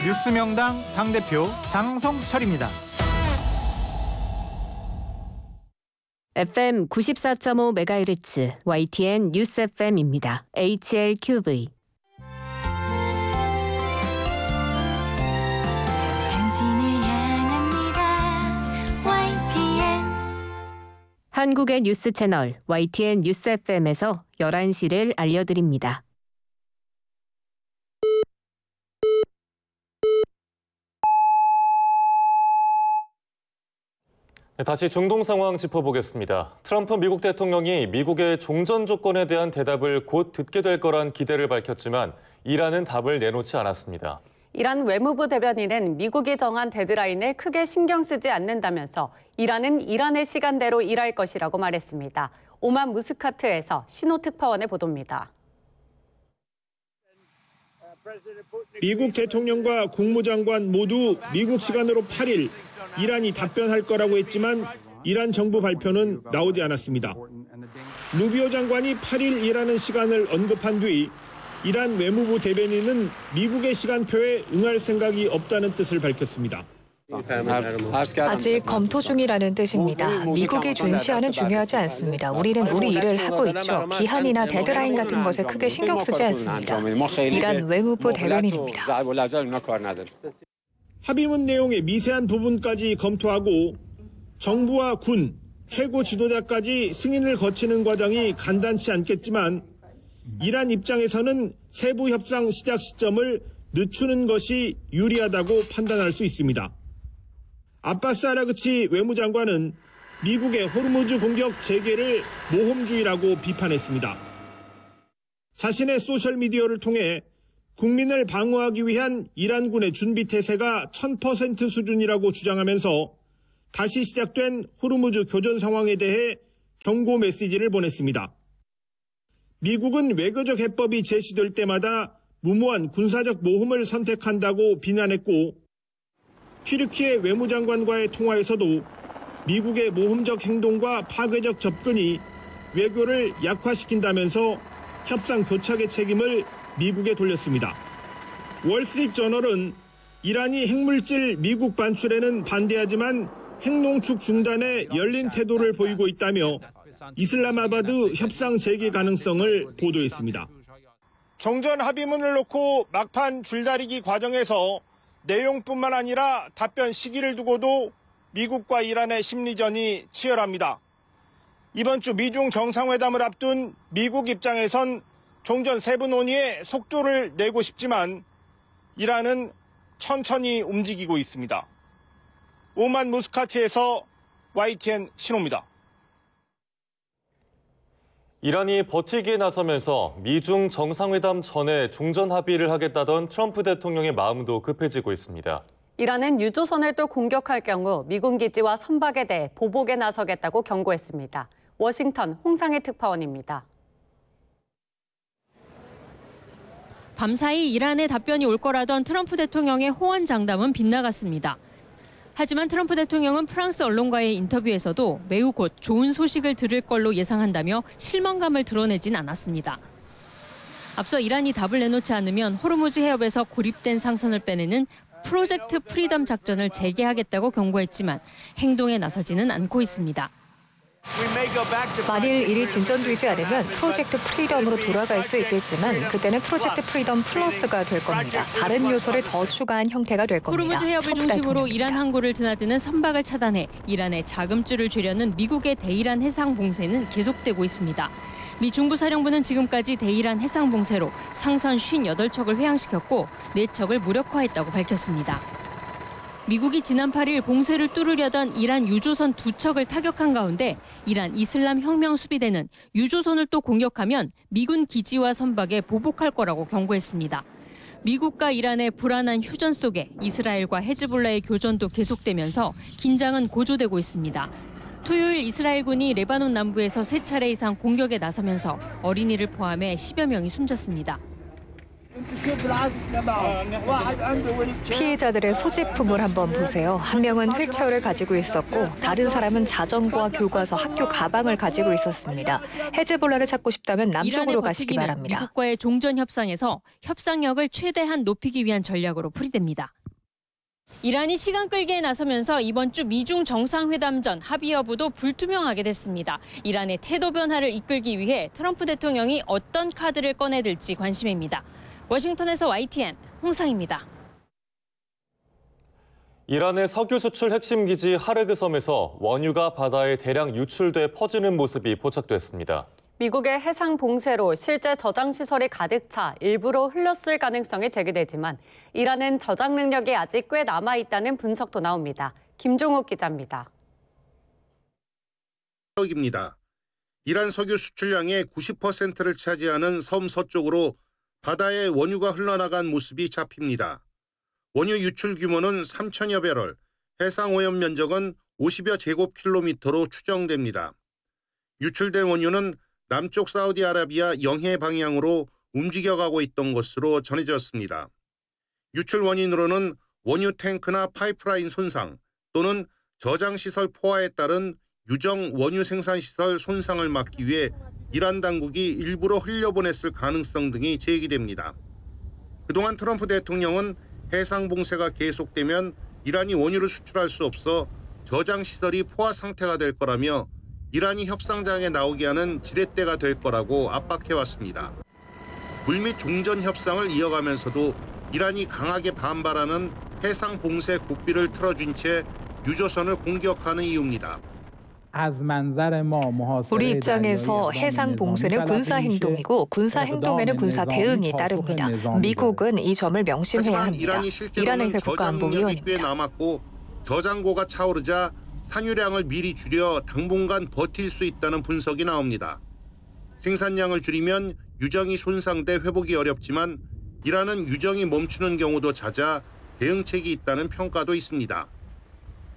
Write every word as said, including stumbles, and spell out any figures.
뉴스명당 당대표 장성철입니다. 에프엠 구십사 점 오 메가헤르츠 와이티엔 뉴스 에프엠입니다. 에이치엘큐브이. 한국의 뉴스 채널 와이티엔 뉴스 에프엠에서 열한 시를 알려드립니다. 다시 중동 상황 짚어보겠습니다. 트럼프 미국 대통령이 미국의 종전 조건에 대한 대답을 곧 듣게 될 거란 기대를 밝혔지만 이란은 답을 내놓지 않았습니다. 이란 외무부 대변인은 미국이 정한 데드라인에 크게 신경 쓰지 않는다면서 이란은 이란의 시간대로 일할 것이라고 말했습니다. 오만 무스카트에서 신호 특파원의 보도입니다. 미국 대통령과 국무장관 모두 미국 시간으로 팔 일 이란이 답변할 거라고 했지만 이란 정부 발표는 나오지 않았습니다. 루비오 장관이 팔 일이라는 시간을 언급한 뒤 이란 외무부 대변인은 미국의 시간표에 응할 생각이 없다는 뜻을 밝혔습니다. 아직 검토 중이라는 뜻입니다. 미국이 준 시한은 중요하지 않습니다. 우리는 우리 일을 하고 있죠. 기한이나 데드라인 같은 것에 크게 신경 쓰지 않습니다. 이란 외무부 대변인입니다. 합의문 내용의 미세한 부분까지 검토하고 정부와 군, 최고 지도자까지 승인을 거치는 과정이 간단치 않겠지만 이란 입장에서는 세부 협상 시작 시점을 늦추는 것이 유리하다고 판단할 수 있습니다. 아바스 아라그치 외무장관은 미국의 호르무즈 공격 재개를 모험주의라고 비판했습니다. 자신의 소셜미디어를 통해 국민을 방어하기 위한 이란군의 준비 태세가 천 퍼센트 수준이라고 주장하면서 다시 시작된 호르무즈 교전 상황에 대해 경고 메시지를 보냈습니다. 미국은 외교적 해법이 제시될 때마다 무모한 군사적 모험을 선택한다고 비난했고 튀르키예 외무장관과의 통화에서도 미국의 모험적 행동과 파괴적 접근이 외교를 약화시킨다면서 협상 교착의 책임을 미국에 돌렸습니다. 월스트리트저널은 이란이 핵물질 미국 반출에는 반대하지만 핵농축 중단에 열린 태도를 보이고 있다며 이슬람아바드 협상 재개 가능성을 보도했습니다. 정전 합의문을 놓고 막판 줄다리기 과정에서 내용뿐만 아니라 답변 시기를 두고도 미국과 이란의 심리전이 치열합니다. 이번 주 미중 정상회담을 앞둔 미국 입장에선 종전 세부 논의에 속도를 내고 싶지만 이란은 천천히 움직이고 있습니다. 오만 무스카트에서 와이티엔 신호입니다. 이란이 버티기에 나서면서 미중 정상회담 전에 종전 합의를 하겠다던 트럼프 대통령의 마음도 급해지고 있습니다. 이란은 유조선을 또 공격할 경우 미군 기지와 선박에 대해 보복에 나서겠다고 경고했습니다. 워싱턴 홍상희 특파원입니다. 밤사이 이란의 답변이 올 거라던 트럼프 대통령의 호언장담은 빗나갔습니다. 하지만 트럼프 대통령은 프랑스 언론과의 인터뷰에서도 매우 곧 좋은 소식을 들을 걸로 예상한다며 실망감을 드러내진 않았습니다. 앞서 이란이 답을 내놓지 않으면 호르무즈 해협에서 고립된 상선을 빼내는 프로젝트 프리덤 작전을 재개하겠다고 경고했지만 행동에 나서지는 않고 있습니다. 만일 일이 진전되지 않으면 프로젝트 프리덤으로 돌아갈 수 있겠지만 그때는 프로젝트 프리덤 플러스가 될 겁니다. 다른 요소를 더 추가한 형태가 될 겁니다. 호르무즈 해협을 중심으로 이란 항구를 드나드는 선박을 차단해 이란의 자금줄을 죄려는 미국의 대이란 해상 봉쇄는 계속되고 있습니다. 미 중부사령부는 지금까지 대이란 해상 봉쇄로 상선 오십팔 척을 회항시켰고 네 척을 무력화했다고 밝혔습니다. 미국이 지난 팔 일 봉쇄를 뚫으려던 이란 유조선 두 척을 타격한 가운데 이란 이슬람 혁명 수비대는 유조선을 또 공격하면 미군 기지와 선박에 보복할 거라고 경고했습니다. 미국과 이란의 불안한 휴전 속에 이스라엘과 헤즈볼라의 교전도 계속되면서 긴장은 고조되고 있습니다. 토요일 이스라엘군이 레바논 남부에서 세 차례 이상 공격에 나서면서 어린이를 포함해 십여 명이 숨졌습니다. 피해자들의 소지품을 한번 보세요. 한 명은 휠체어를 가지고 있었고 다른 사람은 자전거와 교과서, 학교 가방을 가지고 있었습니다. 헤즈볼라를 찾고 싶다면 남쪽으로 가시기 바랍니다. 미국과의 종전 협상에서 협상력을 최대한 높이기 위한 전략으로 풀이됩니다. 이란이 시간 끌기에 나서면서 이번 주 미중 정상회담 전 합의 여부도 불투명하게 됐습니다. 이란의 태도 변화를 이끌기 위해 트럼프 대통령이 어떤 카드를 꺼내들지 관심입니다. 워싱턴에서 와이티엔 홍상입니다. 이란의 석유 수출 핵심 기지 하르그 섬에서 원유가 바다에 대량 유출돼 퍼지는 모습이 포착됐습니다. 미국의 해상 봉쇄로 실제 저장 시설이 가득 차 일부러 흘렀을 가능성이 제기되지만 이란은 저장 능력이 아직 꽤 남아 있다는 분석도 나옵니다. 김종욱 기자입니다. 입니다. 이란 석유 수출량의 구십 퍼센트를 차지하는 섬 서쪽으로 바다에 원유가 흘러나간 모습이 잡힙니다. 원유 유출 규모는 삼천여 배럴, 해상 오염 면적은 오십여 제곱킬로미터로 추정됩니다. 유출된 원유는 남쪽 사우디아라비아 영해 방향으로 움직여가고 있던 것으로 전해졌습니다. 유출 원인으로는 원유 탱크나 파이프라인 손상 또는 저장시설 포화에 따른 유정 원유 생산시설 손상을 막기 위해 이란 당국이 일부러 흘려보냈을 가능성 등이 제기됩니다. 그동안 트럼프 대통령은 해상 봉쇄가 계속되면 이란이 원유를 수출할 수 없어 저장시설이 포화 상태가 될 거라며 이란이 협상장에 나오게 하는 지렛대가 될 거라고 압박해왔습니다. 물밑 종전 협상을 이어가면서도 이란이 강하게 반발하는 해상 봉쇄 고삐를 틀어준 채 유조선을 공격하는 이유입니다. 우리 입장에서 해상 봉쇄는 군사 행동이고 군사 행동에는 군사 대응이 따릅니다. 미국은 이 점을 명심해야 합니다. 이란이 실제로는 저장 능력이 꽤 남았고 저장고가 차오르자 산유량을 미리 줄여 당분간 버틸 수 있다는 분석이 나옵니다. 생산량을 줄이면 유정이 손상돼 회복이 어렵지만 이란은 유정이 멈추는 경우도 잦아 대응책이 있다는 평가도 있습니다.